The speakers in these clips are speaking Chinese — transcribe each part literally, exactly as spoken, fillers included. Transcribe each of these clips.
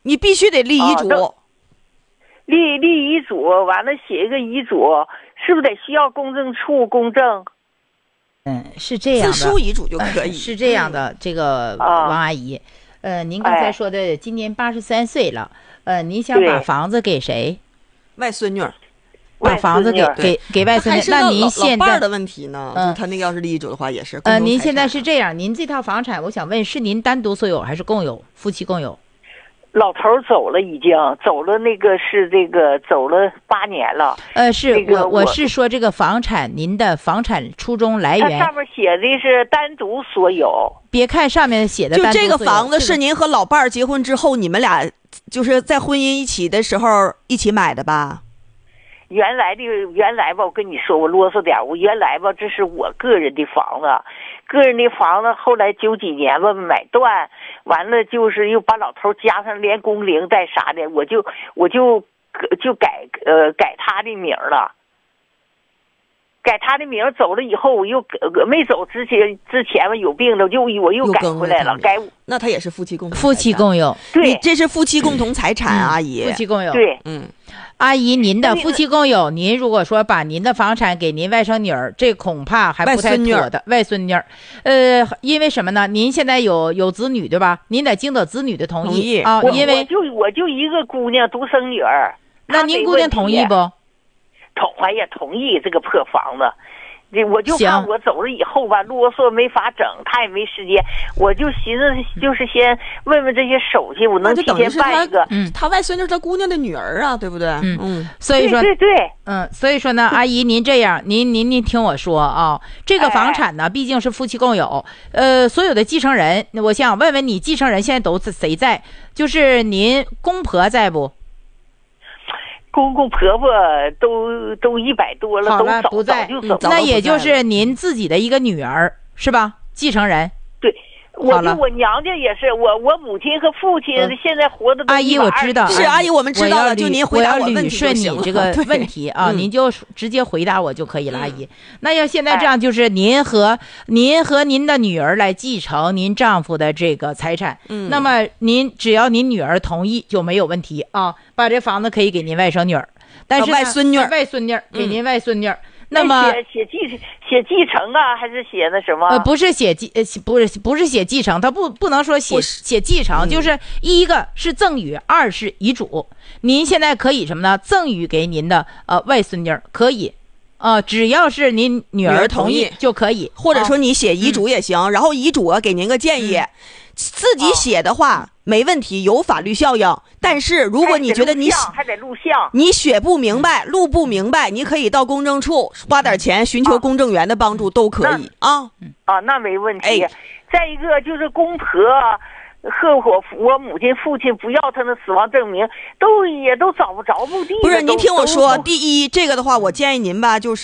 你必须得立遗嘱。 哦、立立遗嘱，完了写一个遗嘱，是不是得需要公证处公证？ 嗯，是这样的， 自书遗嘱就可以。 呃、是这样的，这个王阿姨， 嗯、 呃，您刚才说的今年八十三岁了，哎、呃，您想把房子给谁？ 外孙女。 把房子给给给外孙女，那您现在的问题呢？嗯，他那个要是立遗嘱的话，也是。 呃，您现在是这样，您这套房产，我想问，是您单独所有还是共有？夫妻共有？ 老头走了，已经走了，那个是这个走了八年了。 呃，是、 那个、 我我是说这个房产，您的房产初衷来源。 它上面写的是单独所有。 别看上面写的单独所有， 就这个房子是您和老伴儿结婚之后，你们俩就是在婚姻一起的时候一起买的吧？ 原来的原来吧，我跟你说，我啰嗦点，我原来吧，这是我个人的房子，个人的房子，后来九几年吧买断，完了就是又把老头加上连工龄带啥的，我就我就就改呃改他的名了，改他的名走了以后，我又没走之前之前吧有病了，就我又改回来了，改那他也是夫妻共同夫妻共有， 对， 这是夫妻共同财产，阿姨， 夫妻共有， 对， 嗯。 阿姨，您的夫妻共有，您如果说把您的房产给您外甥女儿，这恐怕还不太妥的。外孙女儿，呃，因为什么呢？您现在有有子女对吧？您得经得子女的同意啊，因为我就我就一个姑娘，独生女儿。 那您姑娘同意不？ 同意也同意这个破房子。我就怕我走了以后吧，啰嗦没法整，他也没时间，我就寻思就是先问问这些手续，我能提前办一个。 嗯，他外孙女是他姑娘的女儿啊，对不对？ 嗯嗯，所以说对对对， 嗯，所以说呢，阿姨您这样，您您您听我说啊，这个房产呢，毕竟是夫妻共有，呃，所有的继承人，我想问问你，继承人现在都谁在？就是您公婆在不？ 公公婆婆都都一百多了， 好了， 都不在， 就走。 那也就是您自己的一个女儿是吧？继承人。 对，我就我娘家也是，我我母亲和父亲现在活的都阿姨我知道， 是阿姨我们知道了，就您回答我问题顺你这个问题啊，您就直接回答我就可以了，阿姨。那要现在这样，就是您和您和您的女儿来继承您丈夫的这个财产，嗯，那么您只要您女儿同意就没有问题啊，把这房子可以给您外甥女儿，但是外孙女外孙女给您外孙女。那么写写继写继承啊，还是写那什么？ 呃，不是写继，呃，不是不是写继承，他不不能说写写继承，就是一个是赠与，二是遗嘱。您现在可以什么呢？赠与给您的呃外孙女可以，呃，只要是您女儿同意就可以， 或者说你写遗嘱也行。嗯、然后遗嘱啊，给您个建议，嗯、自己写的话。哦没问题，有法律效应。但是如果你觉得你还得录像， 你写不明白、录不明白，你可以到公证处花点钱，寻求公证员的帮助都可以啊。 啊，那没问题。哎、再一个就是公婆和我我母亲、父亲不要他的死亡证明，都也都找不着目的。 不是，您听我说，第一，这个的话，我建议您吧，就是。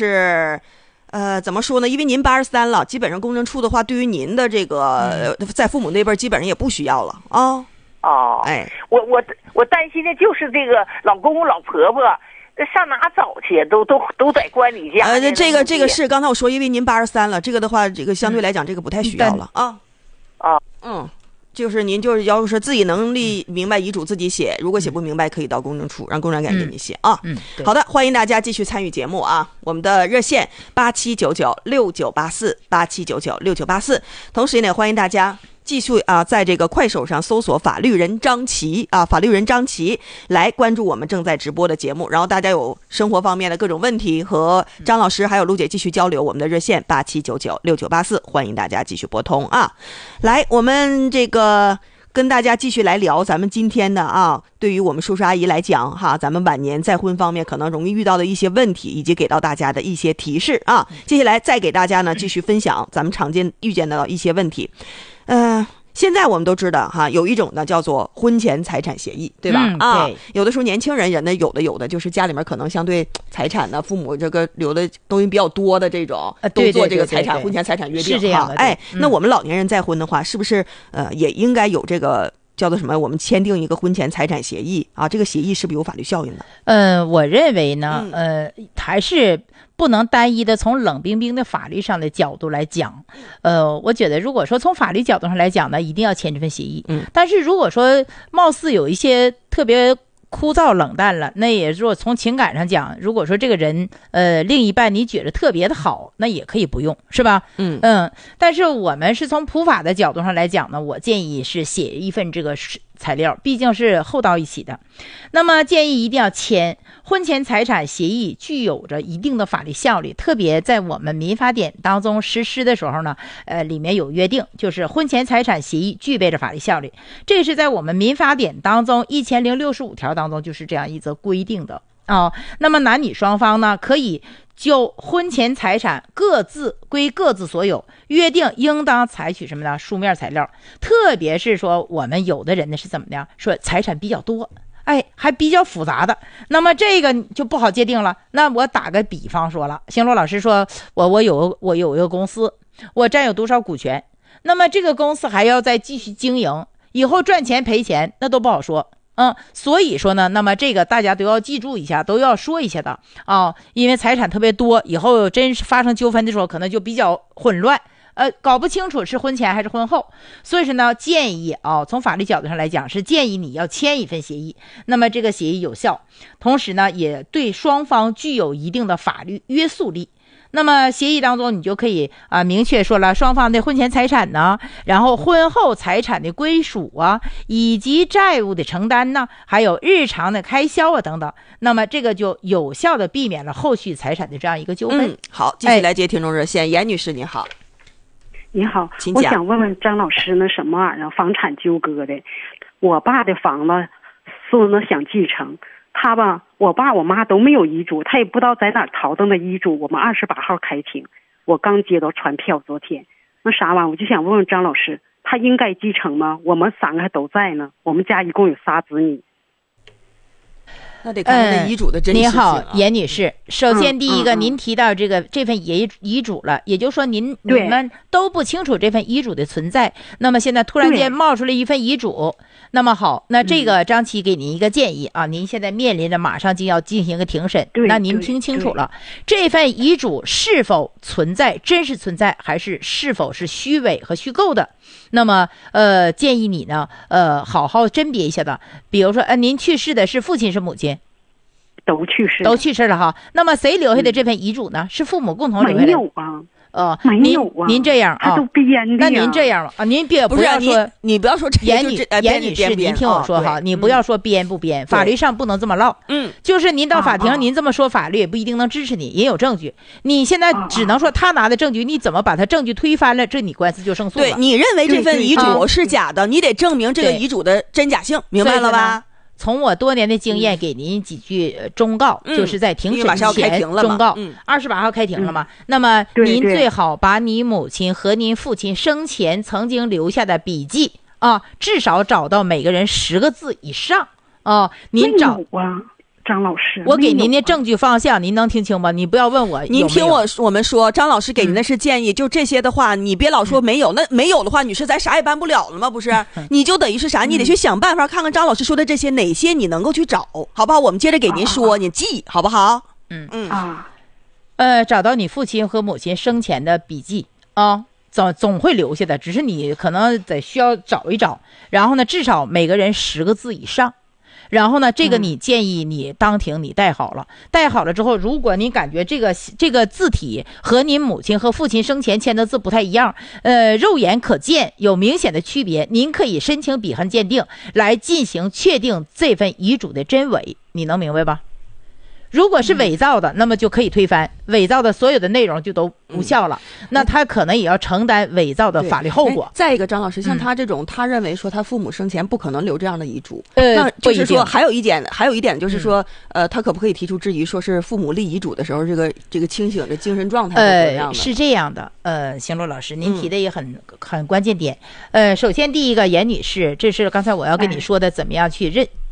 呃，怎么说呢？因为您八十三了，基本上公证处的话，对于您的这个、嗯、在父母那边基本上也不需要了啊。 哦， 哎， 我我我担心的就是这个老公公老婆婆上哪找去？都都都在关你家。 呃，这个这个是刚才我说，因为您八十三了，这个的话，这个相对来讲，这个不太需要了、嗯、啊。 啊， 嗯。就是您就是要是自己能力明白遗嘱自己写，如果写不明白可以到公证处让公证员给你写啊。 嗯， 好的，欢迎大家继续参与节目啊。我们的热线八七九九六九八四八七九九六九八四，同时也欢迎大家继续啊，在这个快手上搜索法律人张琪啊，法律人张琪来关注我们正在直播的节目。然后大家有生活方面的各种问题和张老师还有陆姐继续交流，我们的热线八七九九六九八四，欢迎大家继续拨通啊。来，我们这个跟大家继续来聊咱们今天的啊，对于我们叔叔阿姨来讲哈，咱们晚年再婚方面可能容易遇到的一些问题，以及给到大家的一些提示啊。接下来再给大家呢继续分享咱们常见遇见的一些问题。嗯、呃，现在我们都知道哈，有一种呢叫做婚前财产协议，对吧？ 嗯、 啊对， 有的时候年轻人人呢，有的有的就是家里面可能相对财产呢，父母这个留的东西比较多的这种， 呃、 都做这个财产对对对对对婚前财产约定是这样的。 哎， 嗯、 那我们老年人再婚的话，是不是呃也应该有这个叫做什么？我们签订一个婚前财产协议啊，这个协议是不是有法律效应的？ 呃，我认为呢， 嗯、 呃，还是不能单一的从冷冰冰的法律上的角度来讲。呃，我觉得如果说从法律角度上来讲呢，一定要签这份协议。 嗯， 但是如果说貌似有一些特别枯燥冷淡了，那也说从情感上讲，如果说这个人呃另一半你觉得特别的好，那也可以不用，是吧？ 嗯嗯。但是我们是从普法的角度上来讲呢，我建议是写一份这个材料，毕竟是后到一起的。那么建议一定要签婚前财产协议，具有着一定的法律效力。特别在我们民法典当中实施的时候呢，呃，里面有约定，就是婚前财产协议具备着法律效力。这是在我们民法典当中一千零六十五条当中就是这样一则规定的啊、哦。那么男女双方呢，可以就婚前财产各自归各自所有，约定应当采取什么呢？书面材料。特别是说我们有的人呢是怎么的，说财产比较多，哎，还比较复杂的，那么这个就不好界定了。那我打个比方说了，星罗老师说我我有我有一个公司，我占有多少股权，那么这个公司还要再继续经营，以后赚钱赔钱那都不好说。嗯，所以说呢，那么这个大家都要记住一下，都要说一下的啊、哦，因为财产特别多，以后真是发生纠纷的时候，可能就比较混乱，呃，搞不清楚是婚前还是婚后。所以说呢，建议啊、哦，从法律角度上来讲，是建议你要签一份协议，那么这个协议有效，同时呢，也对双方具有一定的法律约束力。那么协议当中你就可以啊、呃、明确说了双方的婚前财产呢，然后婚后财产的归属啊，以及债务的承担呢，还有日常的开销啊等等。那么这个就有效的避免了后续财产的这样一个纠纷。 嗯，好，继续来接听众热线，严、哎、女士您好。 你好，我想问问张老师，那什么玩意儿房产纠葛的，我爸的房子孙子想继承，他吧，我爸我妈都没有遗嘱，他也不知道在哪儿淘到的遗嘱。我们二十八号开庭，我刚接到传票，昨天那啥玩意儿，我就想问问张老师，他应该继承吗？我们三个还都在呢，我们家一共有仨子女。 那得看看遗嘱的真实性、啊嗯、 你好，严女士。首先，第一个， 嗯嗯、 您提到这个这份遗遗嘱了，也就是说您你们都不清楚这份遗嘱的存在。那么现在突然间冒出了一份遗嘱，那么好，那这个张琪给您一个建议啊，您现在面临着马上就要进行一个庭审，那您听清楚了，这份遗嘱是否存在，真实存在，还是是否是虚伪和虚构的？那么，呃，建议你呢，呃，好好甄别一下的。比如说，呃，您去世的是父亲是母亲？ 都去世， 都去世了哈。那么谁留下的这份遗嘱呢？嗯、是父母共同留下的？ 没有啊。 呃， 没有啊。 您这样啊， 他都编的。 那您这样啊，您别不要说， 你不要说严女严女士，您听我说哈，你不要说编不编，法律上不能这么唠。嗯，就是您到法庭，您这么说，法律也不一定能支持你，也有证据。你现在只能说他拿的证据，你怎么把他证据推翻了，这你官司就胜诉了。 对你认为这份遗嘱是假的，你得证明这个遗嘱的真假性，明白了吧？ 从我多年的经验给您几句忠告， 嗯、 就是在庭审前忠告，二十八号开庭了嘛？嗯、那么您最好把你母亲和您父亲生前曾经留下的笔记啊，至少找到每个人十个字以上啊。您找啊，张老师， 我给您的证据方向，您能听清吗？你不要问我有没有。 您听我我们说，张老师给您的是建议，嗯、就这些的话，你别老说没有，嗯、那没有的话，女士咱啥也办不了了吗？不是，嗯、你就等于是啥？你得去想办法，看看张老师说的这些哪些你能够去找，好不好？我们接着给您说，啊、你记好不好？ 嗯嗯啊， 呃，找到你父亲和母亲生前的笔记啊。总总会留下的，只是你可能得需要找一找，然后呢，至少每个人十个字以上。然后呢，这个你建议你当庭你带好了，嗯、带好了之后，如果你感觉这个这个字体和您母亲和父亲生前签的字不太一样，呃，肉眼可见有明显的区别，您可以申请笔痕鉴定来进行确定这份遗嘱的真伪，你能明白吧？如果是伪造的，嗯、那么就可以推翻，伪造的所有的内容就都无效了。嗯、那他可能也要承担伪造的法律后果。 再一个，张老师，像他这种，嗯、他认为说他父母生前不可能留这样的遗嘱。 呃， 那就是说，还有一点，还有一点就是说，嗯、呃，他可不可以提出质疑，说是父母立遗嘱的时候，这个这个清醒的精神状态是怎样的？ 呃，是这样的。呃，邢罗老师，您提的也很、嗯、很关键点。呃，首先第一个，严女士，这是刚才我要跟你说的，怎么样去认。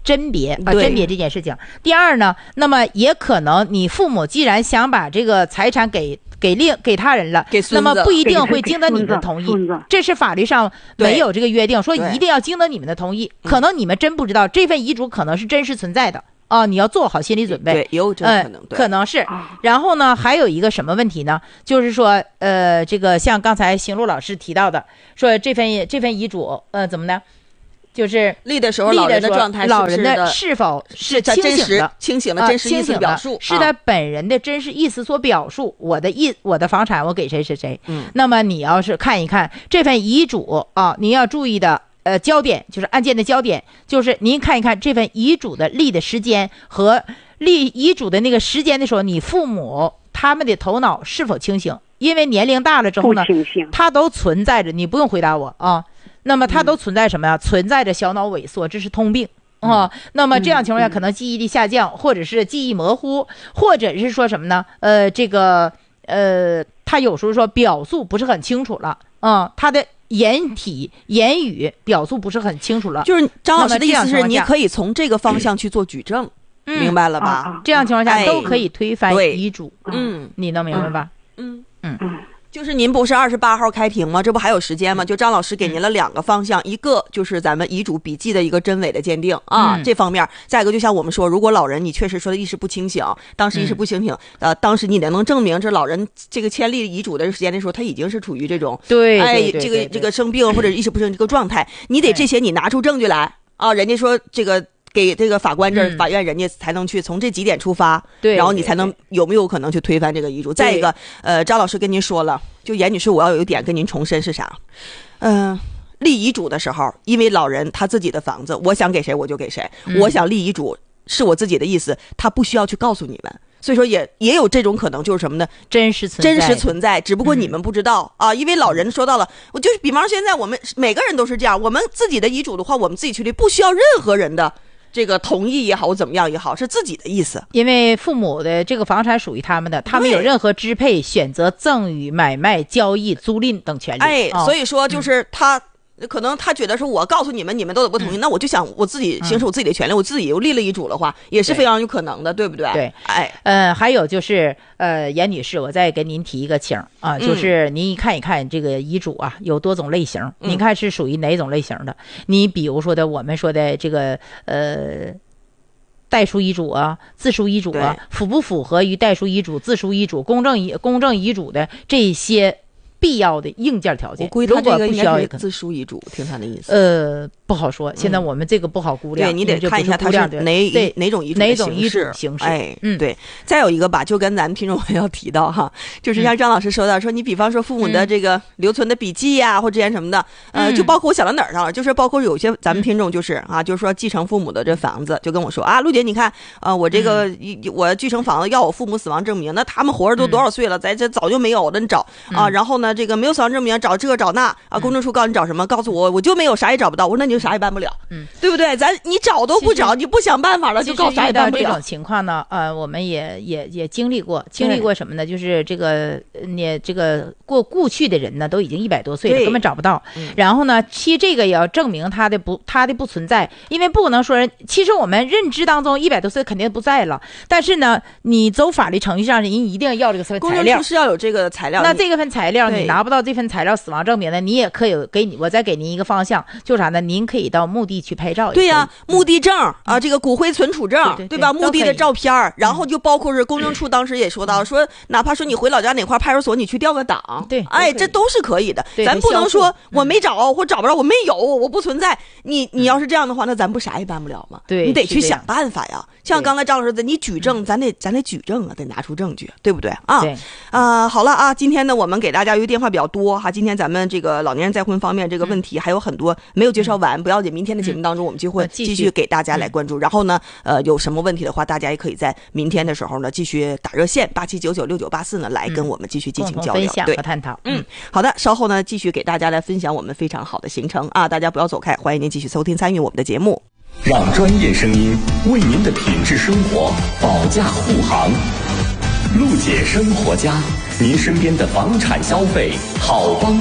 甄别啊，甄别这件事情。第二呢，那么也可能你父母既然想把这个财产给给另给他人了，那么不一定会经得你们的同意，这是法律上没有这个约定说一定要经得你们的同意。可能你们真不知道这份遗嘱可能是真实存在的啊，你要做好心理准备。 对，有这可能， 呃、可能是。然后呢，还有一个什么问题呢？就是说，呃，这个像刚才邢路老师提到的，说这份这份遗嘱，呃，怎么呢？就是立的时候，老人的状态是老人的是否是清醒的、 清醒的真实意思表述， 是他本人的真实意思所表述。我的意，我的房产我给谁谁谁。嗯，那么你要是看一看这份遗嘱啊，你要注意的呃焦点就是案件的焦点，就是您看一看这份遗嘱的立的时间和立遗嘱的那个时间的时候，你父母他们的头脑是否清醒？因为年龄大了之后呢，他都存在着，你不用回答我啊。那么它都存在什么呀？嗯、存在着小脑萎缩，这是通病啊、嗯。那么这样情况下，可能记忆力下降，或者是记忆模糊，或者是说什么呢？呃，这个呃，他有时候说表述不是很清楚了啊、嗯，他的言体言语表述不是很清楚了。 就是张老师的意思是，你可以从这个方向去做举证，嗯、明白了吧、 嗯？这样情况下都可以推翻遗嘱。 哎、嗯， 你能明白吧？ 嗯嗯。嗯就是您不是二十八号开庭吗？这不还有时间吗？就张老师给您了两个方向，一个就是咱们遗嘱笔记的一个真伪的鉴定啊，嗯、这方面；再一个就像我们说，如果老人你确实说的意识不清醒，当时意识不清醒，嗯、呃，当时你得能证明这老人这个签立遗嘱的时间的时候，他已经是处于这种对哎对对对这个这个生病或者意识不清这个状态，你得这些你拿出证据来啊，人家说这个。给这个法官这儿，法院人家才能去从这几点出发， 对、嗯， 然后你才能有没有可能去推翻这个遗嘱。再一个，呃，张老师跟您说了，就严女士，我要有一点跟您重申是啥？嗯、呃，立遗嘱的时候，因为老人他自己的房子，我想给谁我就给谁，嗯、我想立遗嘱是我自己的意思，他不需要去告诉你们。所以说也也有这种可能，就是什么呢？ 真实存在， 真实存在，只不过你们不知道、嗯、啊。因为老人说到了，我就是比方说现在我们每个人都是这样，我们自己的遗嘱的话，我们自己去立，不需要任何人的。这个同意也好，怎么样也好，是自己的意思。 因为父母的这个房产属于他们的，他们有任何支配、选择、赠与、买卖、交易、租赁等权利。 哎，哦、所以说就是他。嗯可能他觉得说我告诉你们你们都得不同意、嗯、那我就想我自己行使我自己的权利、嗯、我自己又立了遗嘱的话也是非常有可能的， 对, 对不对？ 对， 哎， 呃还有就是呃严女士，我再给您提一个请啊，就是您看一看这个遗嘱啊有多种类型、嗯、您看是属于哪种类型的。你比如说的我们说的这个呃代书遗嘱啊、自书遗嘱啊，符不符合于代书遗嘱、自书遗嘱、公证遗公证遗嘱的这些必要的硬件条件？ 我估计他这个应该是自书遗嘱，听他的意思。 呃，不好说，现在我们这个不好估量。 对，你得看一下他是哪对哪种遗嘱哪种遗嘱形式。 哎， 嗯， 对。再有一个吧，就跟咱们听众朋友提到哈，就是像张老师说的，说你比方说父母的这个留存的笔记呀、啊，或之前什么的，呃，就包括我想到哪儿上了，就是包括有些咱们听众就是啊，就是说继承父母的这房子，就跟我说啊，陆姐，你看啊，我这个我继承房子要我父母死亡证明，那他们活着都多少岁了，咱这早就没有了，你找啊，然后呢，这个没有死亡证明。找这个找那啊，公证处告诉你找什么，告诉我我就没有，啥也找不到。我说那你就啥也办不了，嗯，对不对？咱你找都不找，你不想办法了，就告诉啥也办不了。 这种情况呢，呃，我们也也也经历过，经历过什么呢？就是这个你这个过故去的人呢，都已经一百多岁了，根本找不到。嗯、然后呢，其实这个也要证明他的不他的不存在，因为不能说人。其实我们认知当中一百多岁肯定不在了，但是呢，你走法律程序上，人一定要这个份材料，公证处是要有这个材料。 那这个份材料你拿不到这份材料。材料死亡证明呢，你也可以给你，我再给您一个方向，就是啥呢？您可以到墓地去拍照。 对呀、啊，墓地证啊、嗯，这个骨灰存储证， 对, 对, 对吧？墓地的照片，然后就包括是公证处当时也说到，嗯、说哪怕说你回老家哪块派出所，你去调个档， 对， 哎，这都是可以的。咱不能说我没找，或找不着，我没有，我不存在。你你要是这样的话，那咱不啥也办不了吗？ 对， 你得去想办法呀。像刚才张老师的，你举证，咱得咱得举证啊，得拿出证据，对不对啊？ 对啊、呃，好了啊，今天呢，我们给大家因为电话比较多哈，今天咱们这个老年人再婚方面这个问题还有很多没有介绍完，嗯、不要紧，明天的节目当中我们就会继续给大家来关注。嗯、然后呢，呃，有什么问题的话，大家也可以在明天的时候呢继续打热线八七九九六九八四呢来跟我们继续进行交流、 嗯、分享和探讨。 嗯，好的，稍后呢继续给大家来分享我们非常好的行程啊，大家不要走开，欢迎您继续收听参与我们的节目。 让专业声音为您的品质生活保驾护航。陆姐生活家，您身边的房产消费好帮